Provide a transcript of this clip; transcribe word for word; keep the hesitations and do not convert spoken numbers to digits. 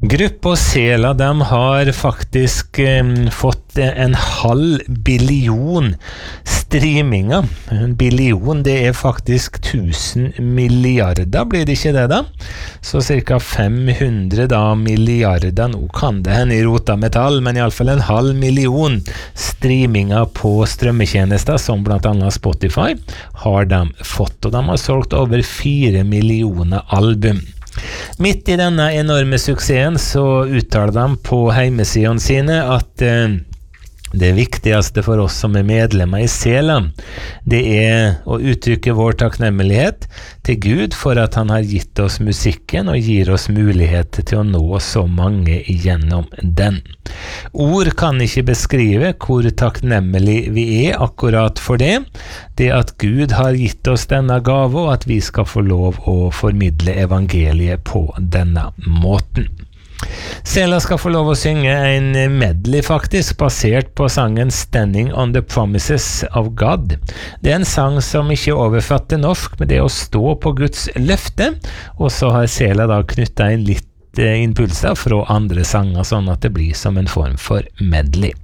Grupp og Sela, de har faktisk eh, fått en halv billion streaminger. En billion, det er faktisk tusen milliarder, blir det ikke det da? Så cirka fem hundre da, milliarder, nå kan det hende i rota metall, men i alle fall en halv million streaminger på strømmetjenester, som blant annet Spotify, har de fått, og de har solgt over fire millioner album. Midt i denne enorme suksessen så uttaler de på heimesidene sine at eh, det viktigste for oss som er medlemmer i Sela, det er å uttrykke vår takknemlighet til Gud for at han har gitt oss musikken og gir oss mulighet til å nå så mange gjennom den. Ord kan ikke beskrive hvor takknemlig vi er akkurat for det, det at Gud har gitt oss denne gave og at vi skal få lov å formidle evangeliet på denne måten. Sela skal få lov å synge en medley faktisk, basert på sangen Standing on the Promises of God. Det er en sang som ikke overfatter norsk, men det er å stå på Guds løfte, og så har Sela da knyttet inn litt impulser fra andre sanger, sånn at det blir som en form for medley.